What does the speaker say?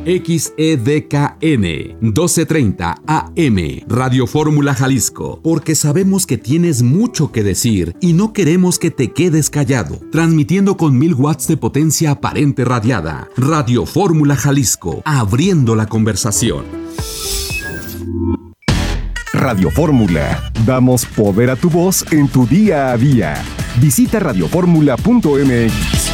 XEDKN 1230 AM, Radio Fórmula Jalisco, porque sabemos que tienes mucho que decir y no queremos que te quedes callado. Transmitiendo con 1000 watts de potencia aparente radiada. Radio Fórmula Jalisco, abriendo la conversación. Radio Fórmula. Damos poder a tu voz en tu día a día. Visita radioformula.mx.